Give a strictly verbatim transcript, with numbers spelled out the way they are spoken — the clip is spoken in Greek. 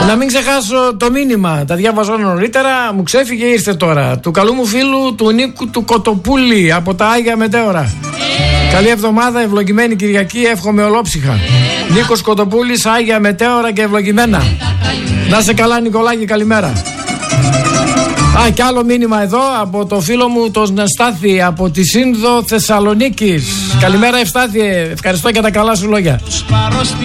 Να μην ξεχάσω το μήνυμα, τα διάβαζα νωρίτερα, μου ξέφυγε, ήρθε τώρα. Του καλού μου φίλου του Νίκου του Κοτοπούλη από τα Άγια Μετέωρα. Καλή εβδομάδα, ευλογημένη Κυριακή, εύχομαι ολόψυχα. Νίκος Κοτοπούλης, Άγια Μετέωρα και ευλογημένα. Να είσαι καλά, Νικολάκη, καλημέρα. Α, και άλλο μήνυμα εδώ από το φίλο μου τον Στάθη από τη Σύνδο Θεσσαλονίκης. Καλημέρα, Ευστάθη, ευχαριστώ για τα καλά σου λόγια.